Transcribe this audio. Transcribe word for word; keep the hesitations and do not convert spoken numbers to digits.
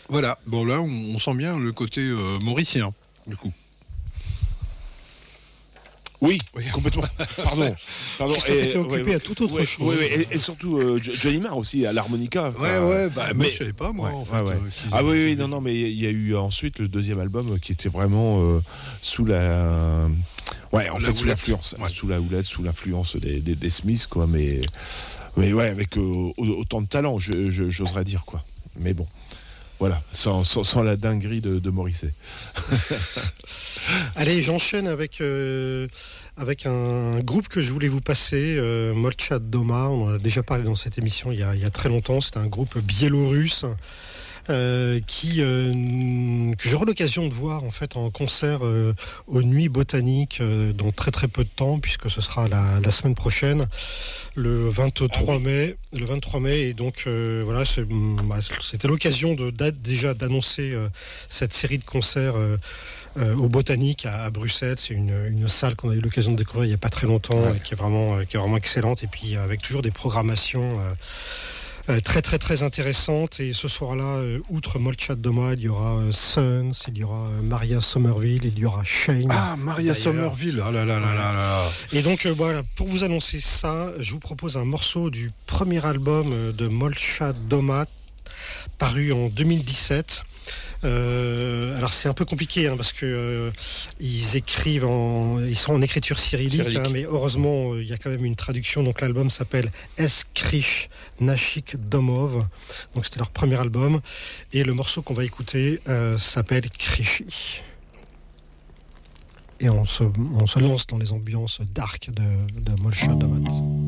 Voilà, bon là on, on sent bien le côté euh, mauricien, du coup. Oui, oui, complètement. Pardon. Pardon. Ça fait occupé ouais, à toute autre ouais, chose. Oui, ouais, et, et surtout euh, Johnny Marr aussi à l'harmonica. Ouais, euh, ouais, bah, mais je savais pas, moi, ouais, en fait. Ouais, ouais. Euh, ah oui, oui, non, non, mais il y a eu ensuite le deuxième album qui était vraiment euh, sous la. Ouais, en la fait, sous l'influence, ouais. sous la houlette, sous l'influence des, des, des Smiths, quoi, mais. Mais ouais, avec euh, autant de talent, je, je, j'oserais dire, quoi. Mais bon. Voilà, sans, sans, sans la dinguerie de, de Morrissey. Allez, j'enchaîne avec, euh, avec un groupe que je voulais vous passer, euh, Molchat Doma. On en a déjà parlé dans cette émission il y a, il y a très longtemps. C'est un groupe biélorusse euh, qui, euh, que j'aurai l'occasion de voir en fait en concert euh, aux Nuits Botaniques euh, dans très très peu de temps, puisque ce sera la, la semaine prochaine, le vingt-trois mai. Le vingt-trois mai, et donc euh, voilà, c'est, bah, c'était l'occasion de, déjà d'annoncer euh, cette série de concerts euh, euh, au Botanique à, à Bruxelles. C'est une, une salle qu'on a eu l'occasion de découvrir il n'y a pas très longtemps, ouais. et qui est vraiment, euh, qui est vraiment excellente, et puis avec toujours des programmations euh, euh, très très très intéressantes. Et ce soir-là, euh, outre Molchat Doma, il y aura euh, Sons, il y aura euh, Maria Somerville, il y aura Shane. Ah, Maria Somerville, oh là là là là là. Et donc euh, voilà, pour vous annoncer ça, je vous propose un morceau du premier album euh, de Molchat Doma, paru en deux mille dix-sept. Euh, alors c'est un peu compliqué hein, parce que euh, ils écrivent en, ils sont en écriture cyrillique, hein, mais heureusement il euh, y a quand même une traduction. Donc l'album s'appelle Eskrish Nashik Domov. Donc c'était leur premier album, et le morceau qu'on va écouter euh, s'appelle Krishi. Et on se, on se lance dans les ambiances dark de, de Molchat Doma.